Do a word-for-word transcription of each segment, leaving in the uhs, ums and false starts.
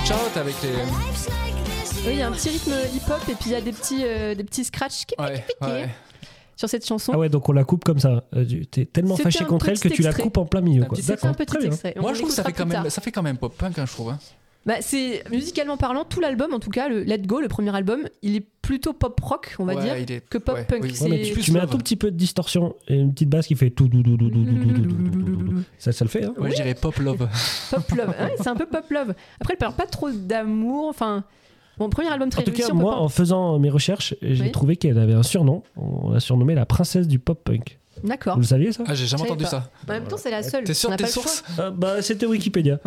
shout avec les. Oui, il y a un petit rythme hip-hop et puis il y a des petits, euh, des petits scratchs Ouais, ouais. sur cette chanson. Ah ouais, donc on la coupe comme ça. Euh, tu- T'es tellement C'était fâché un contre elle que petit tu la extrait. coupes en plein milieu. Un Quoi. petit- C'était D'accord, un petit très bien. extrait. On Moi, je trouve que ça l'écoutera fait quand plus même, tard. ça fait quand même pop punk, hein, je trouve. Hein. Bah, c'est musicalement parlant, tout l'album, en tout cas, le Let Go, le premier album, il est plutôt pop rock, on va Ouais, dire, il est- que pop ouais, punk. oui. C'est- Ouais, mais tu, plus tu mets un love. tout petit peu de distorsion et une petite basse qui fait tout dou dou dou dou dou dou dou dou dou dou. Ça, ça le fait. Hein. Ouais, je dirais pop love. Pop love. Ouais, c'est un peu pop love. Après, elle parle pas trop d'amour. Enfin, bon, premier album très En tout réussi. cas, on peut moi, pas- en faisant mes recherches, j'ai Oui. trouvé qu'elle avait un surnom. On l'a surnommée la princesse du pop punk. D'accord. Vous le saviez ça? Ah, j'ai jamais Je savais entendu pas. ça. En même temps, c'est la seule. T'es sûr On de n'a tes pas le choix. sources? Ah, Bah, c'était Wikipédia.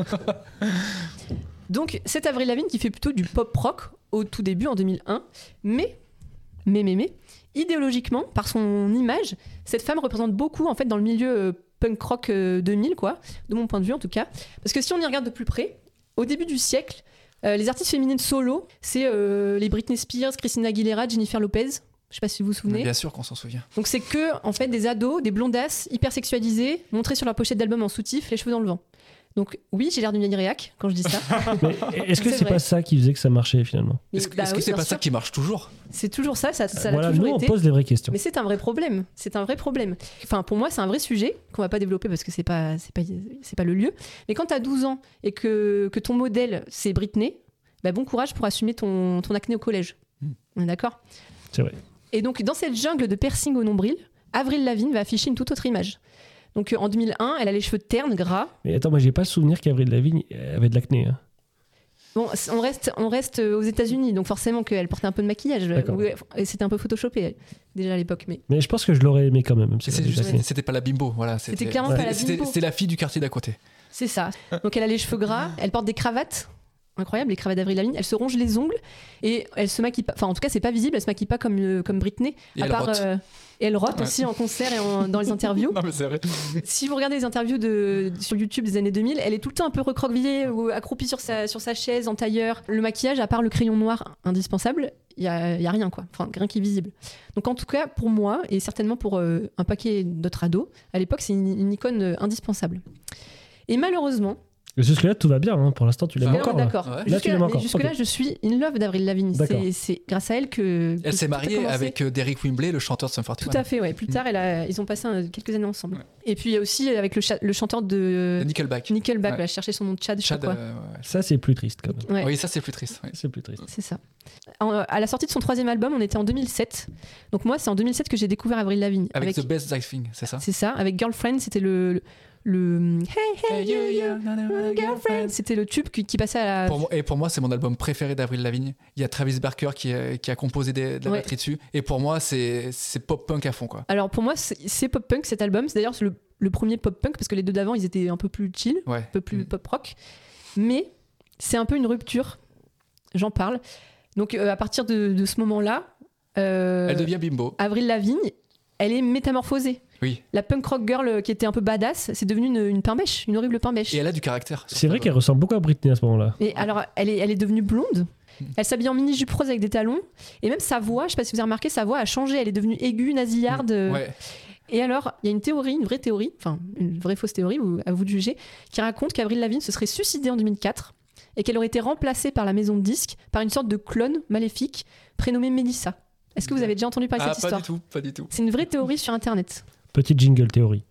Donc, c'est Avril Lavigne qui fait plutôt du pop rock au tout début, en deux mille un. Mais, mais, mais, mais, idéologiquement, par son image, cette femme représente beaucoup, en fait, dans le milieu euh, punk rock euh, deux mille, quoi, de mon point de vue en tout cas. Parce que si on y regarde de plus près, au début du siècle, euh, les artistes féminines solo, c'est euh, les Britney Spears, Christina Aguilera, Jennifer Lopez. Je sais pas si vous vous souvenez. Bien sûr qu'on s'en souvient. Donc c'est que en fait des ados, des blondasses hyper sexualisées, montrées sur leur pochette d'album en soutif, les cheveux dans le vent. Donc oui, j'ai l'air d'une vieille réac quand je dis ça. Mais est-ce que C'est c'est vrai. pas ça qui faisait que ça marchait finalement? Mais Est-ce que bah est-ce que oui, c'est bien pas sûr. ça qui marche toujours? C'est toujours ça, ça, ça l'a Voilà, toujours nous on été. pose les vraies questions. Mais c'est un vrai problème. C'est un vrai problème. Enfin, pour moi, c'est un vrai sujet qu'on va pas développer parce que c'est pas, c'est pas, c'est pas le lieu. Mais quand tu as douze ans et que, que ton modèle c'est Britney, bah bon courage pour assumer ton, ton acné au collège. Mm. On est d'accord? C'est vrai. Et donc, dans cette jungle de piercing au nombril, Avril Lavigne va afficher une toute autre image. Donc, euh, en deux mille un, elle a les cheveux ternes, gras. Mais attends, moi j'ai pas le souvenir qu'Avril Lavigne avait de l'acné. Hein. Bon, c- on reste, on reste euh, aux États-Unis, donc forcément qu'elle portait un peu de maquillage. D'accord. Ouais, et c'était un peu photoshopé, elle, déjà à l'époque. Mais Mais je pense que je l'aurais aimé quand même. même si C'est elle avait juste- de l'acné. C'était pas la bimbo, voilà. C'était clairement pas la c'était- bimbo. C'était la fille du quartier d'à côté. c'est ça. Donc, elle a les cheveux gras, elle porte des cravates. Incroyable, les cravates d'Avril Lavigne. Elle se ronge les ongles et elle se maquille pas. Enfin, en tout cas, c'est pas visible. Elle se maquille pas comme, euh, comme Britney. Et à elle part, rote. euh, et elle rote Ouais. aussi en concert et en- dans les interviews. Non, mais c'est vrai. Si vous regardez les interviews de, sur YouTube des années deux mille, elle est tout le temps un peu recroquevillée ou accroupie sur sa, sur sa chaise en tailleur. Le maquillage, à part le crayon noir indispensable, il y a, y a rien, quoi. Enfin, rien qui est visible. Donc, en tout cas, pour moi, et certainement pour euh, un paquet d'autres ados, à l'époque, c'est une, une icône euh, indispensable. Et malheureusement, Et jusque-là, tout va bien. Hein. Pour l'instant, tu l'aimes Ah, encore. ouais, là. d'accord. Ouais. Là, tu Jusque-là, l'aimes mais encore. jusque-là, Ok. je suis in love d'Avril Lavigne. D'accord. C'est, c'est grâce à elle que. Elle que s'est tout a mariée commencé. avec euh, Derek Wimbley, le chanteur de Sum Tout quarante et un. à fait, ouais. Plus Mm. tard, elle a- ils ont passé un- quelques années ensemble. Ouais. Et puis, il y a aussi avec le, cha- le chanteur de De Nickelback. Nickelback, Ouais. elle a cherché son nom de Chad, je sais Chad, pas quoi. euh, ouais. Ça, c'est plus triste quand même. Ouais. Oui, ça c'est plus triste. ouais. C'est plus triste. C'est ça. En- à la sortie de son troisième album, on était en deux mille sept. Donc moi, c'est en deux mille sept que j'ai découvert Avril Lavigne. Avec, The Best Thing, c'est ça? C'est ça, avec Girlfriend, c'était le, le, le- Hey, hey, you, you, Girlfriend. C'était le tube qui, qui passait à la... Pour moi, et pour moi, c'est mon album préféré d'Avril Lavigne. Il y a Travis Barker qui, a- qui a composé des- de la Ouais. batterie dessus. Et pour moi, c'est c'est pop-punk à fond, quoi. Alors pour moi, c'est, c'est pop-punk cet album. C'est d'ailleurs le, le premier pop-punk, parce que les deux d'avant, ils étaient un peu plus chill, Ouais. un peu plus Mm. pop-rock. Mais c'est un peu une rupture, j'en parle. Donc euh, à partir de, de ce moment-là, euh, Elle devient bimbo. Avril Lavigne, elle est métamorphosée. Oui. La punk rock girl euh, qui était un peu badass, c'est devenu une, une pain-bêche, une horrible pain-bêche. Et elle a du caractère. sur C'est vrai cet qu'elle album. ressemble beaucoup à Britney à ce moment-là. Et alors, elle est, elle est devenue blonde. Mm. Elle s'habille en mini-jupe rose avec des talons. Et même sa voix, je sais pas si vous avez remarqué, sa voix a changé. Elle est devenue aiguë, nasillarde. euh. Ouais. Et alors, il y a une théorie, une vraie théorie, enfin, une vraie fausse théorie, ou- à vous de juger, qui raconte qu'Avril Lavigne se serait suicidée en deux mille quatre et qu'elle aurait été remplacée par la maison de disques par une sorte de clone maléfique prénommée Mélissa. Est-ce que vous avez déjà entendu parler de Ah, cette pas histoire? du tout, pas du tout. C'est une vraie théorie sur Internet. Petite jingle théorie.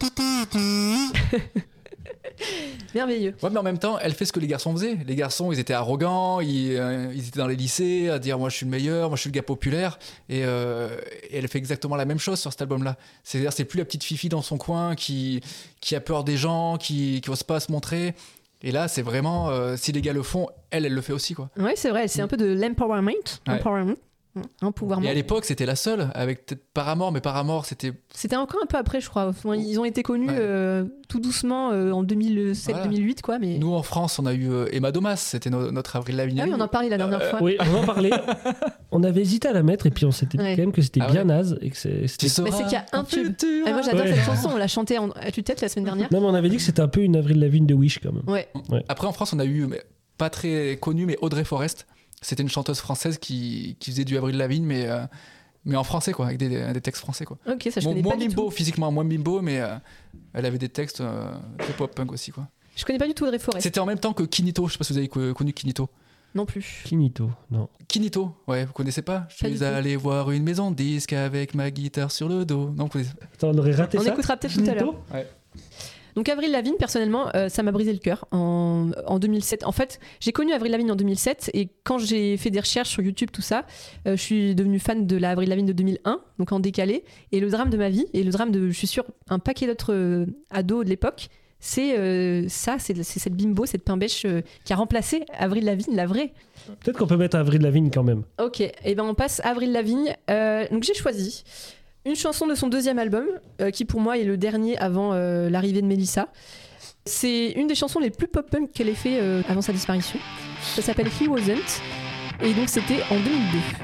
Merveilleux. Ouais, mais en même temps, elle fait ce que les garçons faisaient. Les garçons, ils étaient arrogants, ils, euh, ils étaient dans les lycées à dire moi je suis le meilleur, moi je suis le gars populaire. Et, euh, et elle fait exactement la même chose sur cet album-là. C'est-à-dire, c'est plus la petite fifi dans son coin qui, qui a peur des gens, qui n'ose pas se montrer. Et là, c'est vraiment, euh, si les gars le font, elle, elle le fait aussi, quoi. Ouais, c'est vrai, c'est un peu de l'empowerment. Ouais. Empowerment. Un pouvoir. Et à l'époque, c'était la seule, avec peut-être Paramore, mais Paramore, c'était. C'était encore un peu après, je crois. Enfin, ils ont été connus Ouais. euh, tout doucement euh, en deux mille sept deux mille huit, quoi. Mais... Nous, en France, on a eu euh, Emma Domas, c'était no- notre Avril Lavigne. Ah oui, on en parlait la dernière Euh, fois. Oui, on en parlait. On avait hésité à la mettre et puis on s'était dit Ouais. quand même que c'était Ah bien ouais. naze et que c'est- Tu c'était. sauras Mais c'est qu'il y a un quand tu tube. tueras. Ah, moi, j'adore Ouais. cette chanson. On l'a chantée en... à tue-tête la semaine dernière. Non, mais on avait dit que c'était un peu une Avril Lavigne de Wish quand même. Ouais. Après, en France, on a eu, mais pas très connu, mais Audrey Forrest. C'était une chanteuse française qui, qui faisait du Avril Lavigne, mais, euh, mais en français, quoi, avec des, des textes français, quoi. Ok, ça je Bon, connais moins pas du bimbo, tout. physiquement moins bimbo, mais euh, elle avait des textes euh, de pop-punk aussi, quoi. Je connais pas du tout Audrey Forest. C'était en même temps que Kinito. Je sais pas si vous avez co- connu Kinito. Non plus. Kinito, non. Kinito, ouais, vous connaissez pas? Je Pas du suis tout. allé voir une maison de disques avec ma guitare sur le dos. Non, vous connaissez pas. Attends, on aurait raté On ça. écoutera peut-être tout à l'heure. Ouais. Donc Avril Lavigne, personnellement, euh, ça m'a brisé le cœur en, en deux mille sept. En fait, j'ai connu Avril Lavigne en deux mille sept et quand j'ai fait des recherches sur YouTube, tout ça, euh, je suis devenue fan de la Avril Lavigne de deux mille un, donc en décalé. Et le drame de ma vie, et le drame de, je suis sûre, un paquet d'autres euh, ados de l'époque, c'est euh, ça, c'est, c'est cette bimbo, cette pain bêche euh, qui a remplacé Avril Lavigne, la vraie. Peut-être qu'on peut mettre Avril Lavigne quand même. Ok, et ben on passe à Avril Lavigne. Euh, donc j'ai choisi une chanson de son deuxième album, euh, qui pour moi est le dernier avant euh, l'arrivée de Melissa. C'est une des chansons les plus pop-punk qu'elle ait fait euh, avant sa disparition. Ça s'appelle He Wasn't, et donc c'était en deux mille deux.